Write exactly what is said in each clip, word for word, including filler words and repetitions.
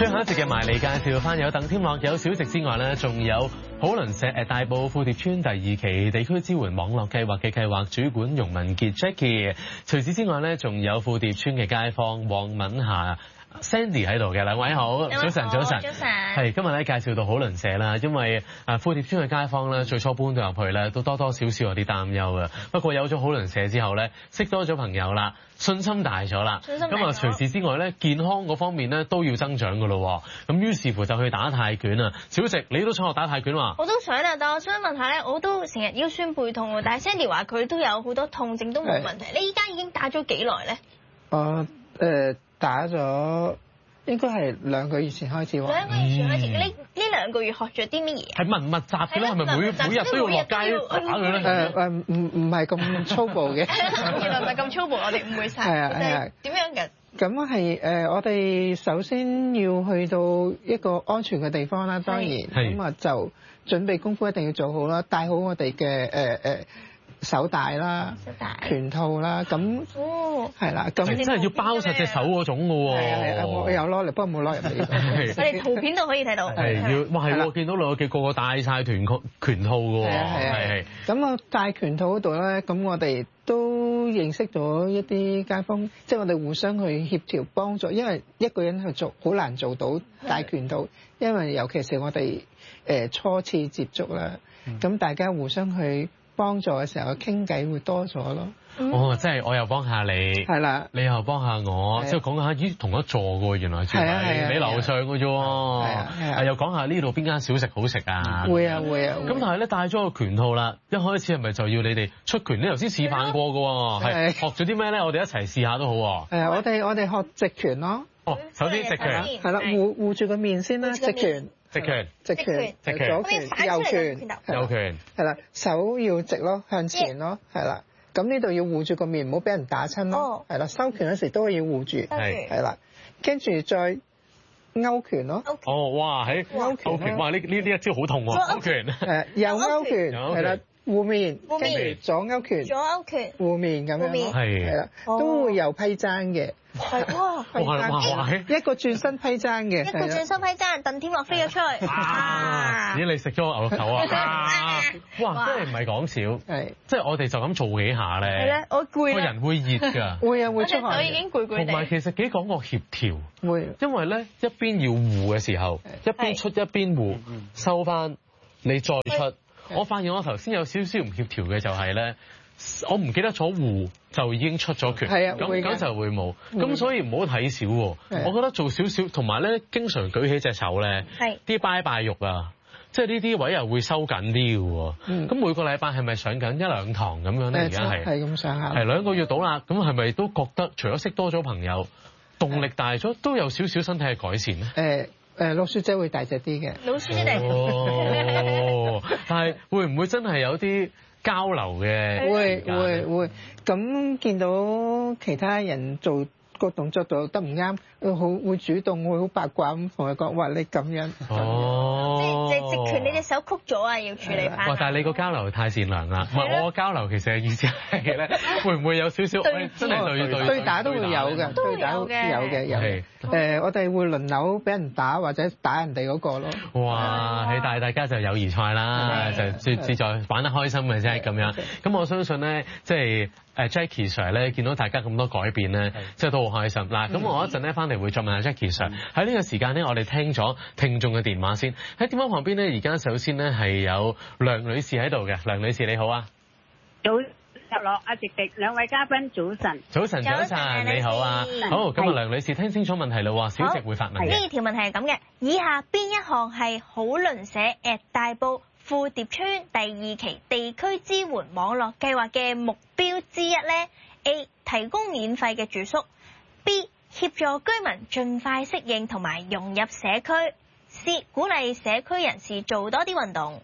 最後一節嘅埋嚟介紹翻有鄧添樂、有小食之外咧，仲有好鄰舍誒大埔富蝶村第二期地區支援網絡計劃嘅計劃主管容文傑 Jackie。除此之外咧，仲有富蝶村嘅街坊黃敏霞 Sandy 喺度嘅，兩位好，早晨早晨， 早晨， 係今日咧介紹到好鄰舍啦，因為誒富蝶村嘅街坊咧最初搬到入去咧都多多少少有啲擔憂嘅，不過有咗好鄰舍之後咧，識多咗朋友啦，信心大咗啦，咁啊除此之外咧，健康嗰方面咧都要增長㗎咯，咁於是乎就去打泰拳啊，小食你都想學打泰拳喎？ 我都想啊，但我想問下咧，我都成日腰酸背痛喎，但係 Sandy 話佢都有好多痛症都冇問題，你依家已經打咗幾耐咧？ 我誒打咗應該係兩個月前開始喎。 兩個月前開始，呢呢兩個月學咗啲乜嘢？ 係密唔密集嘅咧？係咪每每日都要落街打佢咧？ 誒誒唔唔係咁粗暴嘅。 原來唔係咁粗暴，我哋誤會晒。 係啊係啊。 點樣嘅？ 咁係誒，我哋首先要去到一個安全嘅地方啦，當然咁啊就準備功夫一定要做好啦，戴好我哋嘅誒誒手帶啦、拳套啦，咁係啦，咁真係要包實隻手嗰種嘅喎。 係啊係啊，我有攞嚟，不過冇攞入嚟。 我哋圖片都可以睇到。 係要，哇係喎，見到兩個個個戴曬拳拳套嘅喎。係啊係。 咁我戴拳套嗰度咧，咁我哋都認識咗一啲街坊，即係我哋互相去協調幫助，因為一個人去做好難做到戴拳套，因為尤其是我哋誒初次接觸啦，咁大家互相去幫助嘅時候，傾偈會多咗咯。 哦，即係我又幫下你，係啦，你又幫下我，即係講下咦同一座嘅喎，原來住喺你樓上嘅啫喎。係啊，又講下呢度邊間小食好食啊。 會啊會啊。咁但係咧戴咗個拳套啦，一開始係咪就要你哋出拳？你頭先示範過嘅喎，係學咗啲咩咧？我哋一齊試下都好喎。 係啊，我哋我哋學直拳咯。 哦，首先直拳。 係啦，護護住個面先啦，直拳。 直拳， 直拳， 直拳， 左拳，右拳， 右拳， 係啦，手要直咯，向前咯，係啦。咁呢度要護住個面，唔好俾人打親咯。係啦，收拳嗰時都要護住，係係啦。跟住再勾拳咯。 哦，哇，喺勾拳，哇！呢呢呢一招好痛喎，勾拳。 誒，右勾拳，係啦，護面，跟住左勾拳， 左勾拳， 護面咁樣咯，係啦，都會有批踭嘅。 係哇！ 一個轉身批踭嘅， 一個轉身批踭，鄧添樂飛咗出去。 哇！咦，你食咗牛肉球啊？哇！真係唔係講笑，係即係我哋就咁做幾下咧。係咧，我攰。個人會熱㗎。 會啊，會出汗。 我已經攰攰地。 同埋其實幾講個協調。 會。因為咧一邊要護嘅時候，一邊出一邊護，收翻你再出。我發現我頭先有少少唔協調嘅就係咧。我唔記得咗護就已經出咗拳，咁咁就會冇，咁所以唔好睇少喎。我覺得做少少，同埋咧經常舉起隻手咧，啲拜拜肉啊，即係呢啲位又會收緊啲嘅喎。咁、嗯、每個禮拜係咪上緊一兩堂咁樣咧？而家係係咁上下， 係兩個月到啦。咁係咪都覺得除咗識多咗朋友，動力大咗，都有少少身體嘅改善咧？誒誒，老鼠姐會大隻啲嘅， 老鼠姐大隻。 哦，但係會唔會真係有啲交流嘅？ 會會會，咁見到其他人做個動作做得唔啱，會好會主動會好八卦咁同佢講話你咁樣。 哦， 即係直拳你隻手曲咗啊，要處理翻。 哇！但係你個交流太善良啦。唔係我個交流其實係意思係咧，會唔會有少少真係對對對打都會有嘅，對打有嘅有嘅。誒，我哋會輪流俾人打或者打人哋嗰個咯。 哇！係但係大家就友誼賽啦，就自自在玩得開心嘅啫咁樣。咁我相信咧，即係誒 Jackie Sir 咧，見到大家咁多改變咧，即係都好開心。嗱，咁我一陣咧翻嚟會再問下 Jackie Sir。喺呢個時間咧，我哋聽咗聽眾嘅電話先。喺電話旁邊咧，而家首先咧係有梁女士喺度嘅。梁女士你好啊。 早日落阿迪迪兩位嘉賓早晨。 早晨早晨，你好啊。好，咁啊梁女士聽清楚問題啦喎，小食會發問嘅。 呢條問題係咁嘅，以下邊一項係好鄰舍 at 大埔富蝶村第二期地區支援網絡計劃嘅目標之一呢？ A. 提供免費嘅住宿。 B. 協助居民盡快適應同埋融入社區。 C. 鼓勵社區人士做多啲運動。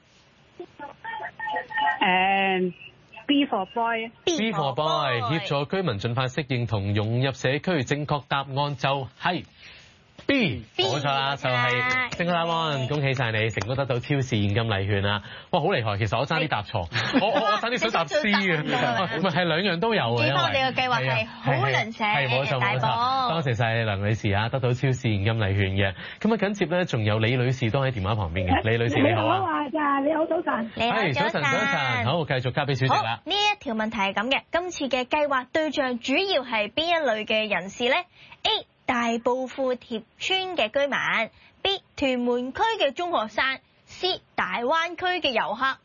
誒 B for boy。 B for boy 協助居民盡快適應同融入社區，正確答案就係 B， 冇錯啦，就係正確答案，恭喜晒你成功得到超市現金禮券啦！哇，好厲害！其實我爭啲答錯，我我我爭啲想答 C 嘅，唔係係兩樣都有嘅。 記得我哋嘅計劃係好鄰舍嘅大埔。 多謝晒梁女士啊，得到超市現金禮券嘅。咁啊緊接咧，仲有李女士都喺電話旁邊嘅。李女士你好啊！ 你好啊，咋？你好早晨。 你好早晨。 早晨，好，繼續交俾小姐啦。 呢一條問題係咁嘅，今次嘅計劃對象主要係邊一類嘅人士咧 ？A. 大埔富貼村嘅居民 ，B. 屯門區嘅中學生 ，C. 大灣區嘅遊客。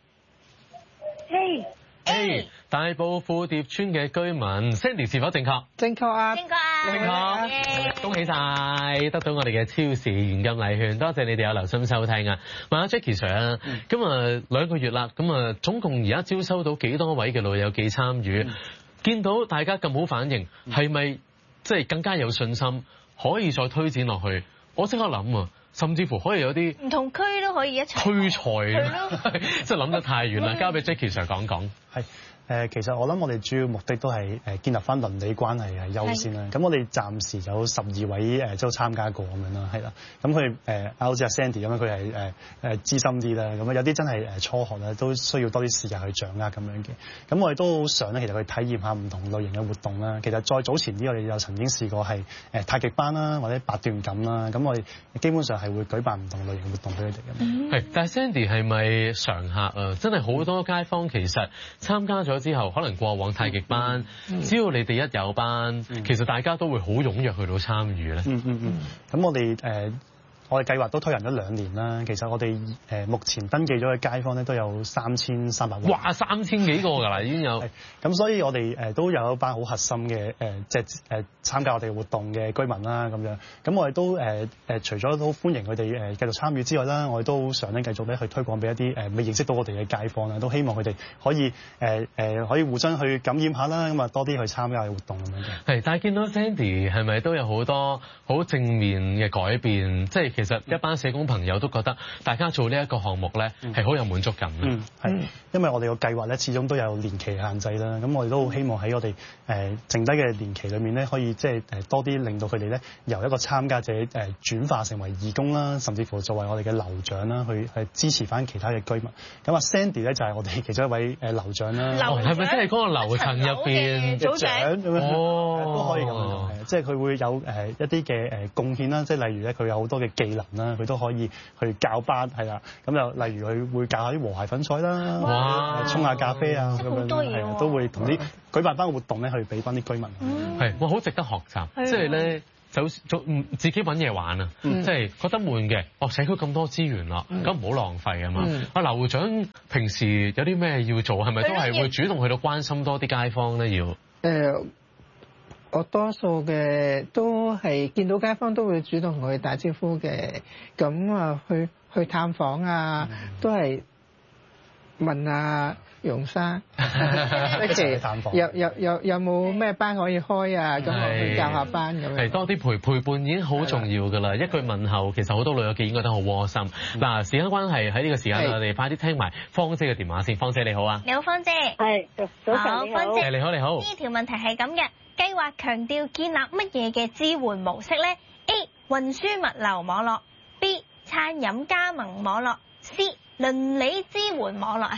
A A. 大埔富貼村嘅居民 ，Sandy 是否正確？ 正確啊！ 正確啊！ 正確，恭喜晒，得到我哋嘅超市現金禮券，多謝你哋有留心收聽啊！問下 Jackie Sir 啊，咁啊兩個月啦，咁啊總共而家招收到幾多位嘅老友記參與？嗯、見到大家咁好反應，係咪即係更加有信心可以再推展落去？我即刻諗啊！甚至乎可以有啲唔同區都可以一齊區賽，即係諗得太遠啦。交俾 Jackie Sir 講講。 係誒，其實我諗我哋主要目的都係誒建立翻鄰里關係係優先啦。咁我哋暫時有十二位誒都參加過咁樣啦，係啦。咁佢誒好似阿 Sandy 咁樣，佢係誒誒資深啲啦。咁啊有啲真係誒初學啦，都需要多啲時間去掌握咁樣嘅。咁我哋都好想咧，其實去體驗下唔同類型嘅活動啦。其實再早前啲，我哋有曾經試過係誒太極班啦，或者八段錦啦。咁我哋基本上係會舉辦唔同類型活動俾佢哋嘅。 係，但係 Sandy 係咪常客啊？真係好多街坊其實參加咗之後，可能過往太極班，嗯、只要你哋一有班，嗯、其實大家都會好踴躍去到參與咧。 嗯嗯嗯。咁我哋誒。呃我哋計劃都推行咗兩年啦，其實我哋誒目前登記咗嘅街坊咧都有三千三百位。 哇，三千幾個㗎啦，已經有。 咁所以我哋誒都有一班好核心嘅誒，即係誒參加我哋活動嘅居民啦，咁樣。咁我哋都誒誒除咗都歡迎佢哋誒繼續參與之外啦，我哋都想咧繼續咧去推廣俾一啲誒未認識到我哋嘅街坊啦，都希望佢哋可以誒誒可以互相去感染下啦，咁啊多啲去參加嘅活動咁樣嘅。 係，但係見到 Sandy 係咪都有好多好正面嘅改變？即係其實一班社工朋友都覺得大家做呢一個項目咧係好有滿足感嘅。 嗯，係，因為我哋個計劃咧始終都有年期限制啦。咁我哋都好希望喺我哋誒剩低嘅年期裏面咧，可以即係誒多啲令到佢哋咧由一個參加者誒轉化成為義工啦，甚至乎作為我哋嘅樓長啦，去去支持翻其他嘅居民。咁啊 Sandy 咧就係我哋其中一位誒樓長啦。 樓長係咪真係嗰個樓層入邊組長咁樣？ 哦， 都可以咁樣係，即係佢會有誒一啲嘅誒貢獻啦，即係例如咧佢有好多嘅技能啦。佢都可以去教班，係啦，咁就例如佢會教下啲和諧粉彩啦， 哇， 沖下咖啡啊，咁樣係啊，都會同啲舉辦翻個活動咧，去俾翻啲居民。 係，哇，好值得學習，即係咧，就做自己揾嘢玩啊，即係覺得悶嘅，哦，社區咁多資源啦，咁唔好浪費啊嘛。阿樓長平時有啲咩要做，係咪都係會主動去到關心多啲街坊咧？要誒。我多數嘅都係見到街坊都會主動同佢打招呼嘅，咁啊去去探訪啊，都係問啊容生，即係有有有有冇咩班可以開啊？咁我去教下班咁樣。係多啲陪陪伴已經好重要㗎啦，一句問候其實好多老友記應該都好窩心。嗱，時間關係喺呢個時間我哋快啲聽埋芳姐嘅電話先。芳姐你好啊， 你好，芳姐。 係早晨你好。 芳姐你好你好。 呢條問題係咁嘅。計劃強調建立乜嘢嘅支援模式呢？ A. 運輸物流網絡 B. 餐飲加盟網絡 C. 鄰里支援網絡啊？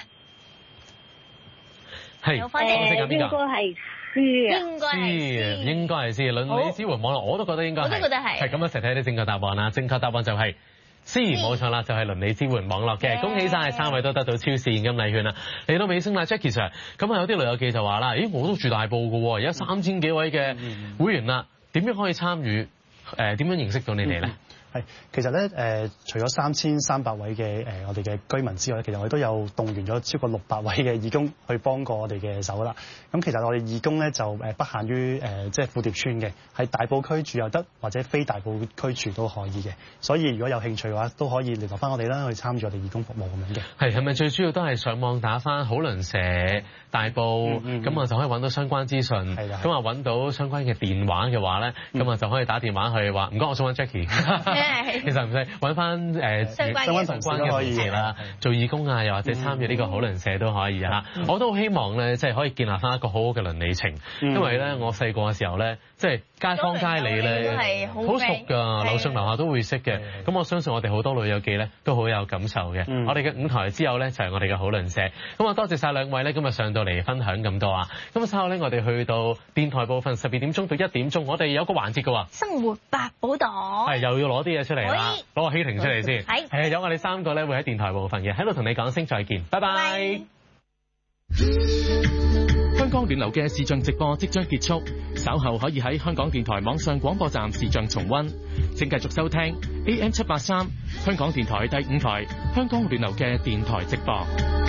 係， 有分析應該係 C 啊， 應該係 C， 應該係 C。鄰里支援網絡我都覺得應該係， 我都覺得係。 係咁一齊睇啲正確答案啦。正確答案就係 C，冇錯啦，就係鄰里支援網絡嘅。恭喜晒三位都得到超市現金禮券啦！嚟到尾聲啦 Jackie Sir，咁啊有啲老友記就話啦，咦我都住大埔㗎喎，而家三千幾位嘅會員啦，點樣可以參與？誒點樣認識到你哋咧？ 係，其實咧誒、呃，除咗三千三百位嘅誒、呃、我哋嘅居民之外，其實我哋都有動員咗超過六百位嘅義工去幫過我哋嘅手啦。咁其實我哋義工咧就誒不限於誒、呃、即係富蝶村嘅，喺大埔區住又得，或者非大埔區住都可以嘅。所以如果有興趣嘅話，都可以聯絡翻我哋啦，去參與我哋義工服務咁樣嘅。係係咪最主要都係上網打翻好鄰舍大埔，咁啊、嗯嗯、就可以揾到相關資訊。係啦。咁啊揾到相關嘅電話嘅話咧，咁啊、嗯、就可以打電話去話唔該，我想揾 Jackie。其實唔使揾翻誒相關相關同同事都可以嘅啦，做義工啊，又或者參與呢個好鄰舍都可以嚇。 嗯、 我都好希望咧，即係可以建立翻一個好好嘅鄰里情， 嗯、 因為咧我細個嘅時候咧，即係街坊街里咧好熟㗎，樓上樓下都會識嘅。咁我相信我哋好多老友記咧都好有感受嘅。 嗯、 我哋嘅五台之友咧就係我哋嘅好鄰舍。咁啊多謝晒兩位咧，今日上到嚟分享咁多啊。咁稍後咧我哋去到電台部分十二點鐘到一點鐘，我哋有個環節嘅喎。 生活百寶袋係又要攞啲嘢出嚟啦，攞個希婷出嚟先。 係係有我哋三個咧會喺電台部分嘅，喺度同你講聲再見，拜拜。 香港暖流嘅視像直播即將結束，稍後可以喺香港電台網上廣播站視像重溫。請繼續收聽 A M 七八三香港電台第五台香港暖流嘅電台直播。